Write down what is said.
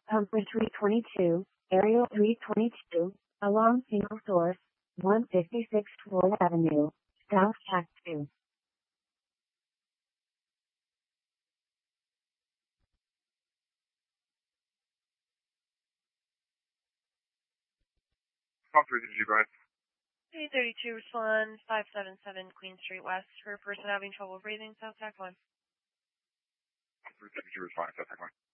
Pumper 322, Aerial 322, along single source, 156 Ford Avenue, South Tac 2. Pumper 322, go ahead. 332, respond 577 Queen Street West for a person having trouble breathing, South Tac 1. Pumper 322, respond, South Tac 1.